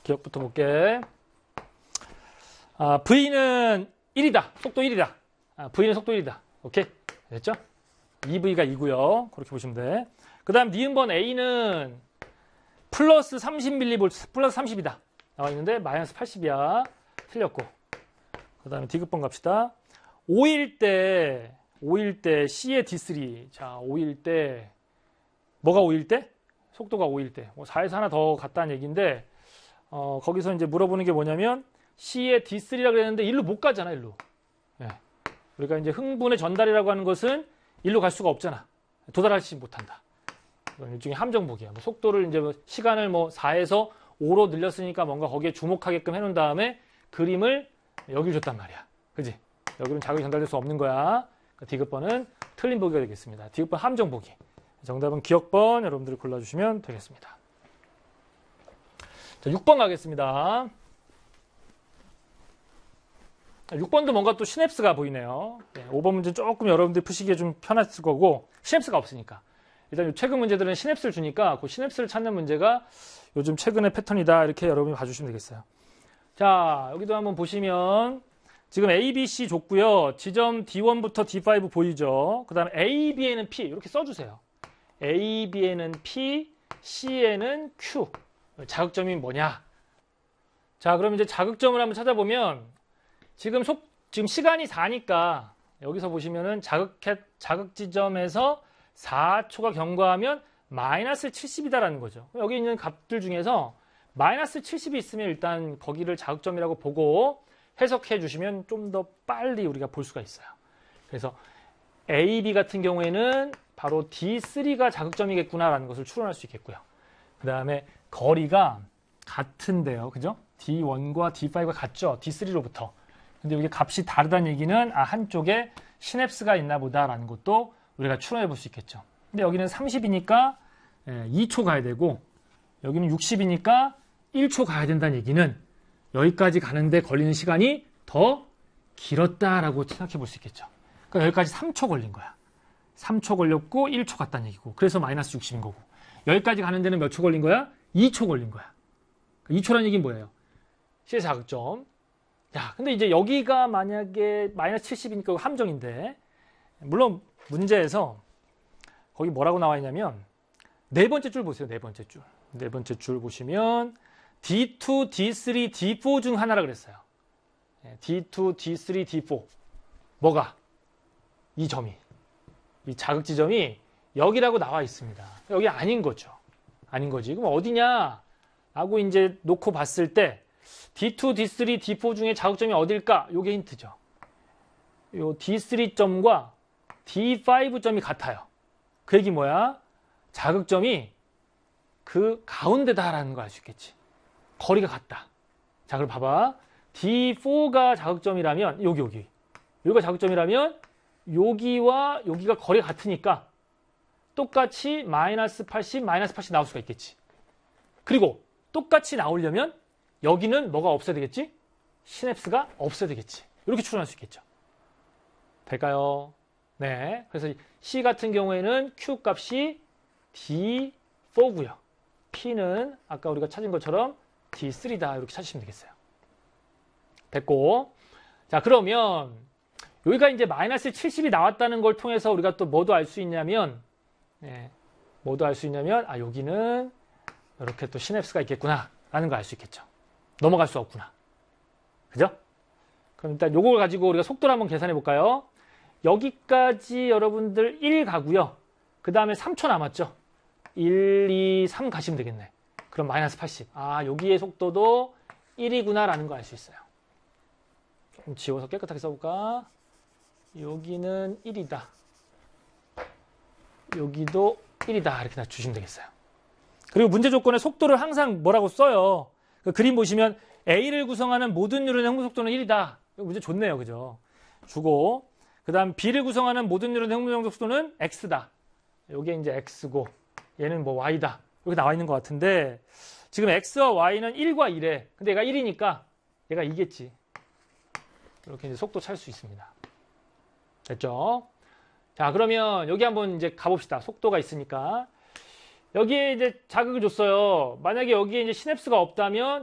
기억부터 볼게. V는 1이다. 속도 1이다. V는 속도 1이다. 오케이? 됐죠? EV가 2고요. 그렇게 보시면 돼. 그 다음 니은번 A는 플러스 30mV, 플러스 30이다. 나와 있는데 마이너스 80이야. 틀렸고. 그 다음에 D급번 갑시다. 5일 때 C의 D3. 자, 5일 때 뭐가 5일 때? 속도가 5일 때. 뭐 4에서 하나 더 갔다는 얘기인데 거기서 이제 물어보는 게 뭐냐면 C의 D3라고 그랬는데 일로 못 가잖아, 일로. 예. 우리가 이제 흥분의 전달이라고 하는 것은 일로 갈 수가 없잖아. 도달하지 못한다. 이건 일종의 함정복이야. 뭐 속도를 이제 시간을 4에서 5로 늘렸으니까 뭔가 거기에 주목하게끔 해놓은 다음에 그림을 여기로 줬단 말이야. 그지? 여기는 자극이 전달될 수 없는 거야. 그러니까 D급번은 틀린 보기가 되겠습니다. D급번 함정보기. 정답은 기억번 여러분들이 골라주시면 되겠습니다. 자, 6번 가겠습니다. 6번도 뭔가 또 시냅스가 보이네요. 5번 문제는 조금 여러분들이 푸시기에 좀 편했을 거고 시냅스가 없으니까. 일단 최근 문제들은 시냅스를 주니까 그 시냅스를 찾는 문제가 요즘 최근의 패턴이다. 이렇게 여러분이 봐주시면 되겠어요. 자, 여기도 한번 보시면 지금 A, B, C 줬고요. 지점 D1부터 D5 보이죠? 그 다음에 A, B에는 P 이렇게 써주세요. A, B에는 P, C에는 Q. 자극점이 뭐냐? 자, 그럼 이제 자극점을 한번 찾아보면 지금 시간이 4니까 여기서 보시면은 자극 지점에서 4초가 경과하면 마이너스 70이다라는 거죠. 여기 있는 값들 중에서 마이너스 70이 있으면 일단 거기를 자극점이라고 보고 해석해 주시면 좀 더 빨리 우리가 볼 수가 있어요. 그래서 A, B 같은 경우에는 바로 D3가 자극점이겠구나라는 것을 추론할 수 있겠고요. 그 다음에 거리가 같은데요. 그죠? D1과 D5가 같죠? D3로부터. 근데 여기 값이 다르다는 얘기는 한쪽에 시냅스가 있나 보다라는 것도 우리가 추론해 볼 수 있겠죠. 근데 여기는 30이니까 2초 가야 되고 여기는 60이니까 1초 가야 된다는 얘기는 여기까지 가는데 걸리는 시간이 더 길었다라고 생각해 볼 수 있겠죠. 그러니까 여기까지 3초 걸린 거야. 3초 걸렸고 1초 갔다는 얘기고 그래서 마이너스 60인 거고 여기까지 가는 데는 몇 초 걸린 거야? 2초 걸린 거야. 2초라는 얘기는 뭐예요? 시의 자극점. 야, 근데 이제 여기가 만약에 마이너스 70이니까 함정인데 물론 문제에서 거기 뭐라고 나와 있냐면 네 번째 줄 보세요. 네 번째 줄. 네 번째 줄 보시면 D2, D3, D4 중 하나라 그랬어요. D2, D3, D4. 뭐가? 이 점이. 이 자극 지점이 여기라고 나와 있습니다. 여기 아닌 거죠. 아닌 거지. 그럼 어디냐? 라고 이제 놓고 봤을 때 D2, D3, D4 중에 자극점이 어딜까? 요게 힌트죠. 요 D3점과 D5점이 같아요. 그 얘기 뭐야? 자극점이 그 가운데다라는 걸 알 수 있겠지. 거리가 같다. 자, 그럼 봐봐. D4가 자극점이라면 여기가 자극점이라면 여기와 여기가 거리가 같으니까 똑같이 마이너스 80, 마이너스 80 나올 수가 있겠지. 그리고 똑같이 나오려면 여기는 뭐가 없어야 되겠지? 시냅스가 없어야 되겠지. 이렇게 추론할 수 있겠죠. 될까요? 네. 그래서 C 같은 경우에는 Q 값이 D4고요. P는 아까 우리가 찾은 것처럼 D3다. 이렇게 찾으시면 되겠어요. 됐고. 자, 그러면 여기가 이제 마이너스 70이 나왔다는 걸 통해서 우리가 또 뭐도 알 수 있냐면 여기는 이렇게 또 시냅스가 있겠구나 라는 걸 알 수 있겠죠. 넘어갈 수 없구나. 그죠? 그럼 일단 요걸 가지고 우리가 속도를 한번 계산해 볼까요? 여기까지 여러분들 1 가고요. 그 다음에 3초 남았죠. 1, 2, 3 가시면 되겠네. 그럼 마이너스 80. 여기의 속도도 1이구나 라는 걸 알 수 있어요. 좀 지워서 깨끗하게 써볼까? 여기는 1이다. 여기도 1이다. 이렇게 주시면 되겠어요. 그리고 문제 조건에 속도를 항상 뭐라고 써요. 그 그림 보시면 A를 구성하는 모든 유론의 항공속도는 1이다. 문제 좋네요. 그죠? 주고 그 다음 B를 구성하는 모든 유론의 항공속도는 X다. 여기에 이제 X고 얘는 뭐 Y다. 여기 나와 있는 것 같은데 지금 X와 Y는 1과 1에 근데 얘가 1이니까 얘가 2겠지. 이렇게 이제 속도 찾을 수 있습니다. 됐죠? 자, 그러면 여기 한번 이제 가봅시다. 속도가 있으니까. 여기에 이제 자극을 줬어요. 만약에 여기에 이제 시냅스가 없다면